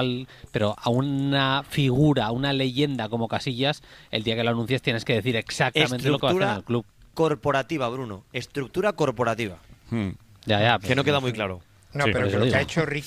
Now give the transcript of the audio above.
pero a una figura, a una leyenda como Casillas, el día que lo anuncies tienes que decir exactamente lo que va a hacer en el club. Corporativa, Bruno. Estructura corporativa. Ya, Que no queda muy claro. No, Sí, pero por que eso lo que digo. ha hecho Ricky